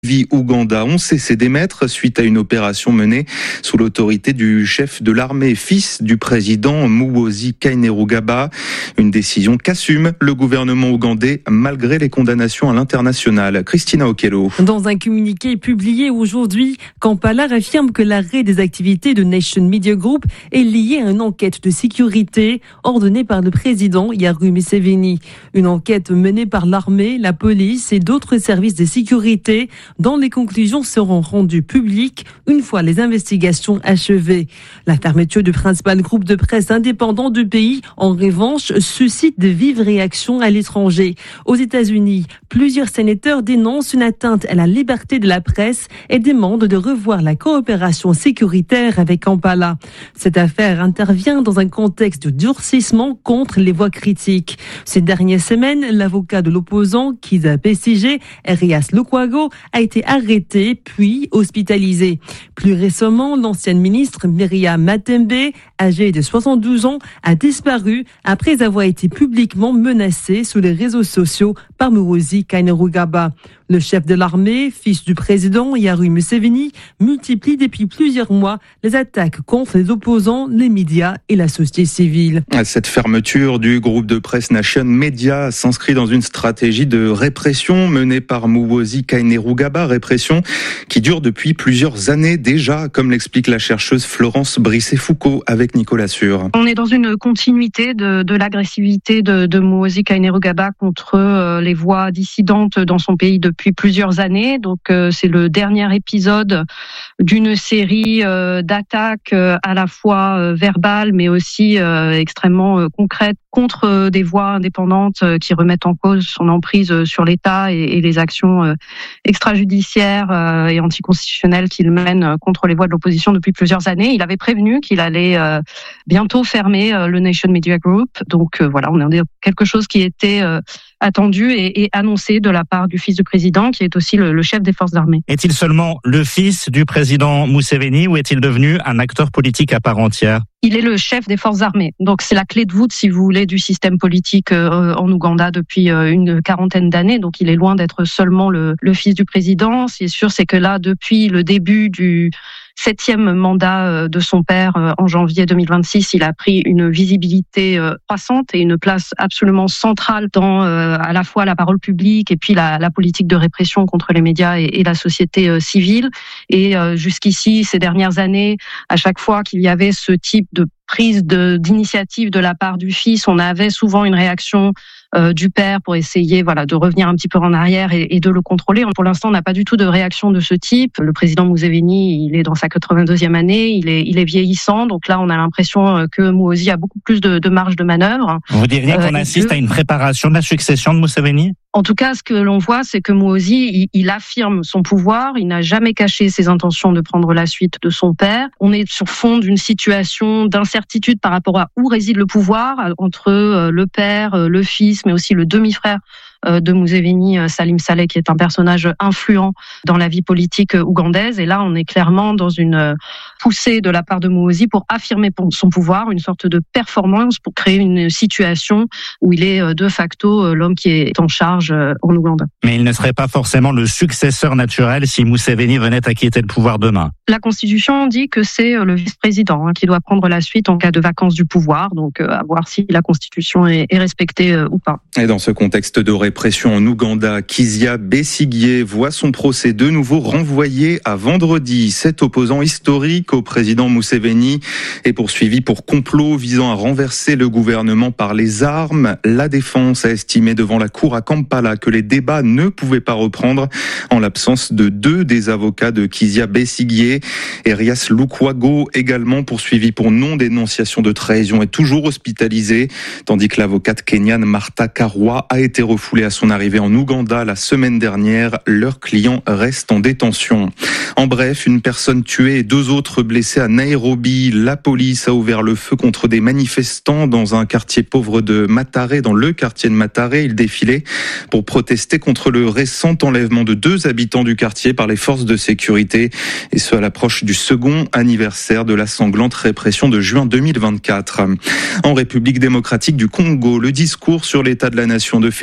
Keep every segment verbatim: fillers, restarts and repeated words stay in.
Ouganda ont cessé d'émettre suite à une opération menée sous l'autorité du chef de l'armée, fils du président Muhoozi Kainerugaba. Une décision qu'assume le gouvernement ougandais malgré les condamnations à l'international. Christina Okello. Dans un communiqué publié aujourd'hui, Kampala affirme que l'arrêt des activités de Nation Media Group est lié à une enquête de sécurité ordonnée par le président Yoweri Museveni. Une enquête menée par l'armée, la police et d'autres services de sécurité dont les conclusions seront rendues publiques une fois les investigations achevées. La fermeture du principal groupe de presse indépendant du pays, en revanche, suscite de vives réactions à l'étranger. Aux États-Unis, plusieurs sénateurs dénoncent une atteinte à la liberté de la presse et demandent de revoir la coopération sécuritaire avec Kampala. Cette affaire intervient dans un contexte de durcissement contre les voix critiques. Ces dernières semaines, l'avocat de l'opposant, Kizza Besigye, Erias Lukwago, a été arrêté puis hospitalisé. Plus récemment, l'ancienne ministre Miriam Matembe, âgée de soixante-douze ans, a disparu après avoir été publiquement menacée sur les réseaux sociaux par Muhoozi Kainerugaba. Le chef de l'armée, fils du président Yoweri Museveni, multiplie depuis plusieurs mois les attaques contre les opposants, les médias et la société civile. Cette fermeture du groupe de presse Nation Media s'inscrit dans une stratégie de répression menée par Muhoozi Kainerugaba, répression qui dure depuis plusieurs années déjà, comme l'explique la chercheuse Florence Brisset-Foucault avec Nicolas Sûr. On est dans une continuité de, de l'agressivité de, de Muhoozi Kainerugaba contre euh, les voix dissidentes dans son pays depuis depuis plusieurs années. Donc euh, c'est le dernier épisode d'une série euh, d'attaques euh, à la fois euh, verbales mais aussi euh, extrêmement euh, concrètes contre euh, des voix indépendantes euh, qui remettent en cause son emprise euh, sur l'État et, et les actions euh, extrajudiciaires euh, et anticonstitutionnelles qu'il mène euh, contre les voix de l'opposition depuis plusieurs années. Il avait prévenu qu'il allait euh, bientôt fermer euh, le Nation Media Group. Donc euh, voilà, on est dans quelque chose qui était euh, attendu et, et annoncé de la part du fils du président, qui est aussi le, le chef des forces armées. Est-il seulement le fils du président Museveni ou est-il devenu un acteur politique à part entière ? Il est le chef des forces armées. Donc c'est la clé de voûte, si vous voulez, du système politique euh, en Ouganda depuis euh, une quarantaine d'années. Donc il est loin d'être seulement le, le fils du président. Ce qui est sûr, c'est que là, depuis le début du septième mandat de son père en janvier deux mille vingt-six, il a pris une visibilité croissante et une place absolument centrale dans euh, à la fois la parole publique et puis la, la politique de répression contre les médias et, et la société euh, civile. Et euh, jusqu'ici, ces dernières années, à chaque fois qu'il y avait ce type de prise de, d'initiative de la part du fils, on avait souvent une réaction euh, du père pour essayer voilà, de revenir un petit peu en arrière et, et de le contrôler. Pour l'instant, on n'a pas du tout de réaction de ce type. Le président Museveni, il est dans sa quatre-vingt-deuxième année, il est, il est vieillissant, donc là, on a l'impression que Muhoozi a beaucoup plus de, de marge de manœuvre. Vous diriez qu'on euh, assiste que... à une préparation de la succession de Museveni ? En tout cas, ce que l'on voit, c'est que Muhoozi, il, il affirme son pouvoir, il n'a jamais caché ses intentions de prendre la suite de son père. On est sur fond d'une situation d'incertitude par rapport à où réside le pouvoir, entre le père, le fils, mais aussi le demi-frère de Museveni, Salim Saleh, qui est un personnage influent dans la vie politique ougandaise. Et là, on est clairement dans une poussée de la part de Muhoozi pour affirmer son pouvoir, une sorte de performance pour créer une situation où il est de facto l'homme qui est en charge en Ouganda. Mais il ne serait pas forcément le successeur naturel si Museveni venait à quitter le pouvoir demain. La Constitution dit que c'est le vice-président hein, qui doit prendre la suite en cas de vacance du pouvoir. Donc, euh, à voir si la Constitution est, est respectée euh, ou pas. Et dans ce contexte de répression en Ouganda, Kizza Besigye voit son procès de nouveau renvoyé à vendredi. Cet opposant historique au président Museveni est poursuivi pour complot visant à renverser le gouvernement par les armes. La défense a estimé devant la cour à Kampala que les débats ne pouvaient pas reprendre en l'absence de deux des avocats de Kizza Besigye. Erias Lukwago, également poursuivi pour non-dénonciation de trahison, est toujours hospitalisé, tandis que l'avocate kenyane Martha Karua a été refoulée à son arrivée en Ouganda la semaine dernière. Leur client reste en détention. En bref, une personne tuée et deux autres blessés à Nairobi. La police a ouvert le feu contre des manifestants dans un quartier pauvre de Mathare, dans le quartier de Mathare. Ils défilaient pour protester contre le récent enlèvement de deux habitants du quartier par les forces de sécurité, et ce à l'approche du second anniversaire de la sanglante répression de juin deux mille vingt-quatre. En République démocratique du Congo, le discours sur l'état de la nation de Félix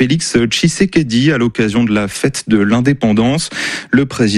Tshisekedi à l'occasion de la fête de l'indépendance. Le président